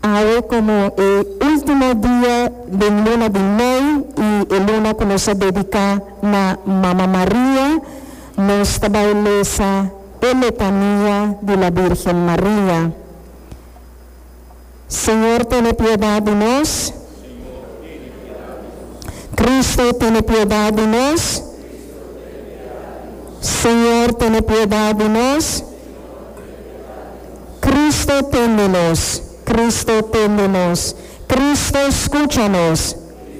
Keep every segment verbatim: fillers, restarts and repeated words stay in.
Ahora como el último día de luna de May y el luna que nos dedica a Mamá María, nos trabalha a letanía de la Virgen María. Señor, ten piedad de nos. Cristo, ten piedad de nos. Señor, ten piedad de nos. Cristo, ten de nos. Cristo, ten de nos. Cristo, escúchanos.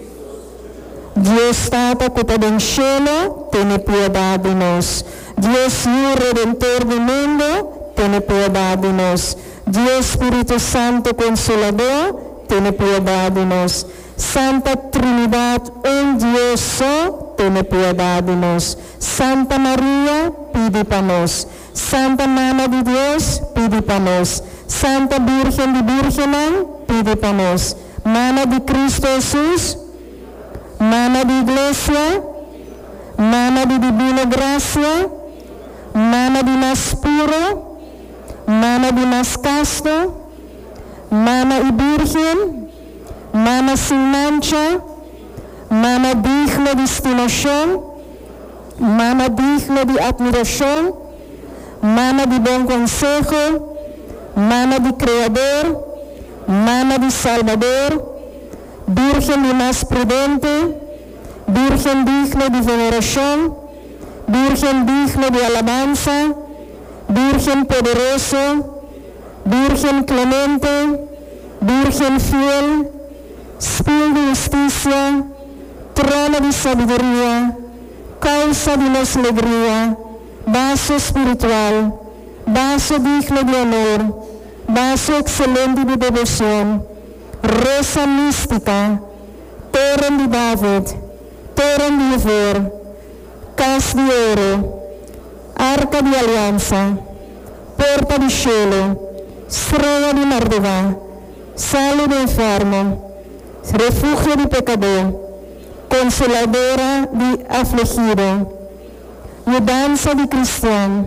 Dios Tata, que está en el cielo, ten piedad de nos. Dios, mi Redentor del mundo, ten piedad de nos. Dios Espíritu Santo Consolador, ten piedad de nos. Santa Trinidad, un Dios, ten piedad de nos. Santa María, pide para nos. Santa Mamá de Dios, pide para nos. Santa Virgen de Virgen, pide para nos. Mamá de Cristo Jesús, Mamá de Iglesia, Mamá de Divina Gracia, Mamá de más puro, Mamá de más casto, Mamá y Virgen, Mamá sin mancha, Mamá digna de estimación, Mamá digna de admiración, Mamá de buen consejo, Mamá de Creador, Mamá de Salvador, Virgen de más prudente, Virgen digna de veneración, Virgen digna de alabanza, Virgen poderosa, Virgen clemente, Virgen fiel, Espíritu de justicia, trono de sabiduría, causa de nuestra alegría, vaso espiritual, vaso digno de honor, vaso excelente de devoción, rosa mística, torre de David, torre de Iver, cas de oro, arca de alianza, puerta de cielo, estrella de Mardevá, salud de enfermo, refugio de pecador, consoladora de afligido, mudanza de cristiano,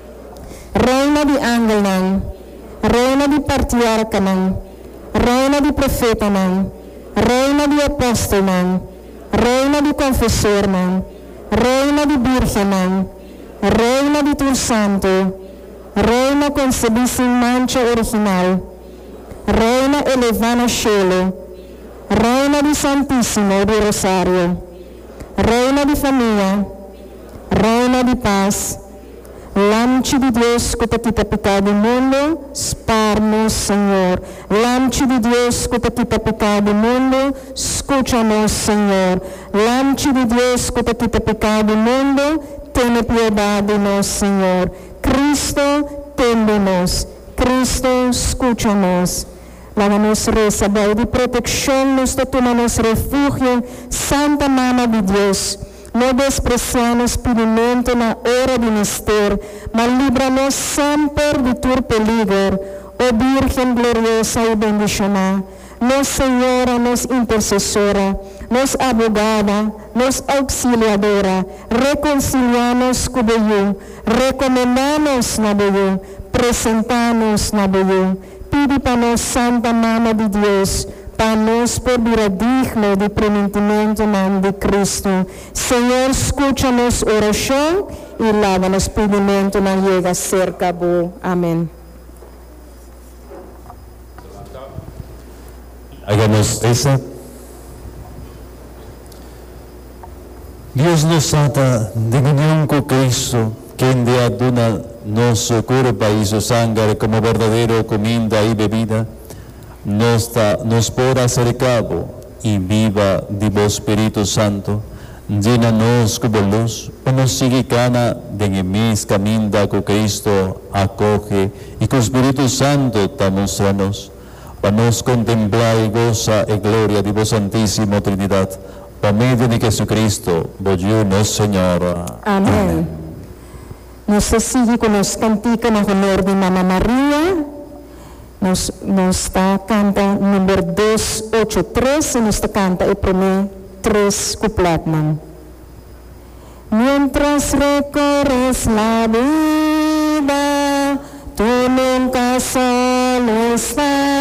reina de ángel, reina de patriarca, reina de profeta, reina de apóstol, reina de confesor, reina de virgen, reina de tu santo, reina concebida sin mancha original, reina elevada al cielo, reina de santísimo de rosario, reina de familia, reina de paz, Lamchi de Dios que te quita pecado del mundo, esparnos, Señor. Lamchi de Dios que te quita pecado del mundo, escúchanos, Señor. Lamchi de Dios que te quita pecado del mundo, ten piedad de nos, Señor. Cristo, ten de nos. Cristo, escúchanos. Lávanos reza, de protección, nos tomamos refugio, Santa Mamá de Dios. No despreciamos pedimento na hora de mister, mas líbranos sempre de tu peligro, oh Virgen gloriosa y bendicionada, nos Señora, nos intercesora, nos abogada, nos auxiliadora, reconciliamos con Dios, recomendamos na Dios, presentamos na Dios, pide para nos Santa Mamá de Dios, para nos por vida digno de prometimiento de Cristo. Señor, escúchanos oración y lávanos pedimento na llega cerca bo. Amén. Hagamos esa. Dios nos ata de unión con Cristo, quien de aduna nos curva y su sangre como verdadero comida y bebida, nos, da, nos por acercado y viva Divo Espíritu Santo, llena-nos con luz, o nos sigue cana de mis caminda con Cristo, acoge y con Espíritu Santo te mostranos, para nos contemplar y goza y gloria de vos Santísimo Trinidad, por medio de Jesucristo, voyunos Señor. Amén. Amén. Nos sigue con los canticos en honor de Mamá María. Nos, nos está canta número doscientos ochenta y tres y nos está canta el primer tres cupletman. Mientras recorres la vida, tú nunca solo estás.